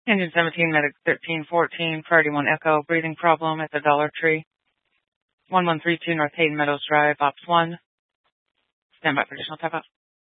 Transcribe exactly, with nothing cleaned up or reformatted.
Engine seventeen, medic thirteen fourteen, priority one echo, breathing problem at the Dollar Tree. one one three two North Hayden Meadows Drive, Ops one. Stand by for additional tap out.